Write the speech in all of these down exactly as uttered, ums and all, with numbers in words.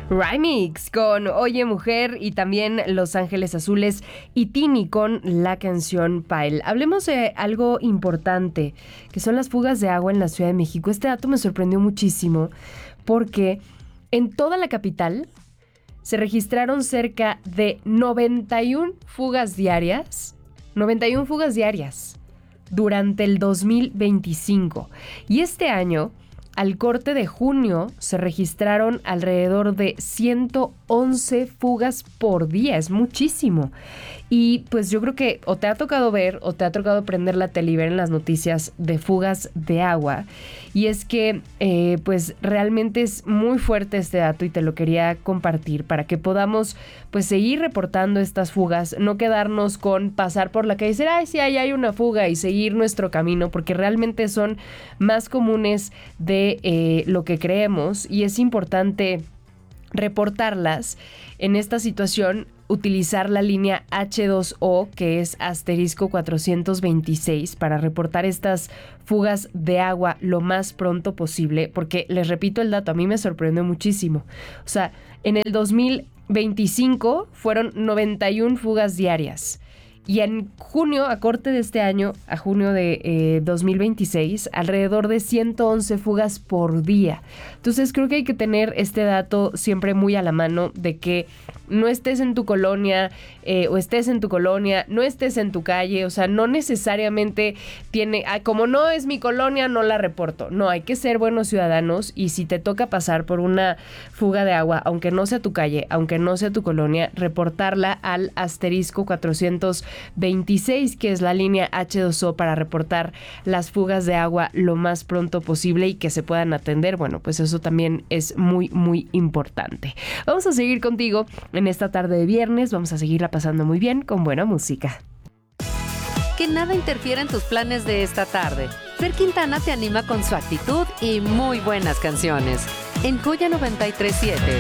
Remix con Oye Mujer y también Los Ángeles Azules y Tini con la canción Pile. Hablemos de algo importante, que son las fugas de agua en la Ciudad de México. Este dato me sorprendió muchísimo porque en toda la capital se registraron cerca de noventa y una fugas diarias, noventa y una fugas diarias durante el dos mil veinticinco. Y este año, al corte de junio, se registraron alrededor de ciento once fugas por día. Es muchísimo. Y pues yo creo que o te ha tocado ver o te ha tocado prender la tele y ver en las noticias de fugas de agua. Y es que eh, pues realmente es muy fuerte este dato y te lo quería compartir para que podamos pues seguir reportando estas fugas, no quedarnos con pasar por la calle y decir, ay, sí, ahí hay una fuga y seguir nuestro camino, porque realmente son más comunes de eh, lo que creemos y es importante reportarlas. En esta situación, utilizar la línea hache dos o, que es asterisco cuatrocientos veintiséis, para reportar estas fugas de agua lo más pronto posible, porque les repito el dato, a mí me sorprendió muchísimo. O sea, en el dos mil veinticinco fueron noventa y una fugas diarias. Y en junio, a corte de este año, a junio de eh, dos mil veintiséis, alrededor de ciento once fugas por día. Entonces creo que hay que tener este dato siempre muy a la mano de que no estés en tu colonia eh, o estés en tu colonia, no estés en tu calle. O sea, no necesariamente tiene, ah, como no es mi colonia, no la reporto. No, hay que ser buenos ciudadanos y si te toca pasar por una fuga de agua, aunque no sea tu calle, aunque no sea tu colonia, reportarla al asterisco cuatrocientos veintiséis, que es la línea hache dos o, para reportar las fugas de agua lo más pronto posible y que se puedan atender. Bueno, pues eso también es muy, muy importante. Vamos a seguir contigo en esta tarde de viernes. Vamos a seguirla pasando muy bien con buena música. Que nada interfiera en tus planes de esta tarde. Fer Quintana te anima con su actitud y muy buenas canciones. En Joya noventa y tres punto siete.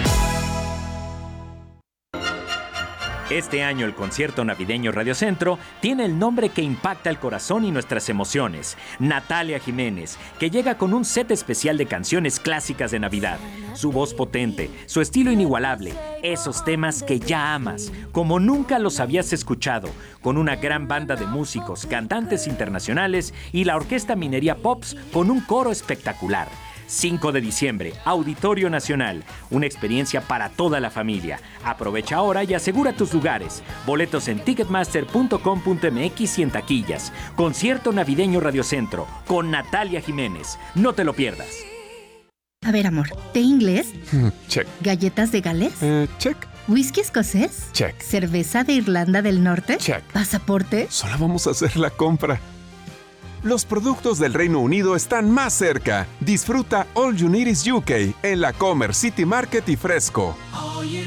Este año el concierto navideño Radio Centro tiene el nombre que impacta el corazón y nuestras emociones. Natalia Jiménez, que llega con un set especial de canciones clásicas de Navidad. Su voz potente, su estilo inigualable, esos temas que ya amas, como nunca los habías escuchado, con una gran banda de músicos, cantantes internacionales y la Orquesta Minería Pops con un coro espectacular. cinco de diciembre, Auditorio Nacional. Una experiencia para toda la familia. Aprovecha ahora y asegura tus lugares. Boletos en ticketmaster punto com punto m x y en taquillas. Concierto navideño Radio Centro con Natalia Jiménez. No te lo pierdas. A ver, amor, ¿té inglés? Check. ¿Galletas de Gales? Eh, check. ¿Whisky escocés? Check. ¿Cerveza de Irlanda del Norte? Check. ¿Pasaporte? Solo vamos a hacer la compra. Los productos del Reino Unido están más cerca. Disfruta All You Need Is U K en la Commerce City Market y Fresco.